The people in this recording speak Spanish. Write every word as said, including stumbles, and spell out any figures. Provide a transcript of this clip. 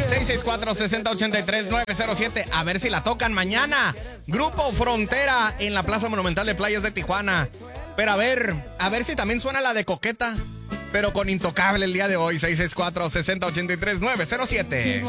seis seis cuatro, seis cero ocho tres, nueve cero siete. A ver si la tocan mañana. Grupo Frontera en la Plaza Monumental de Playas de Tijuana. Pero a ver, a ver si también suena la de Coqueta, pero con Intocable el día de hoy. seis seis cuatro, seis cero ocho tres, nueve cero siete.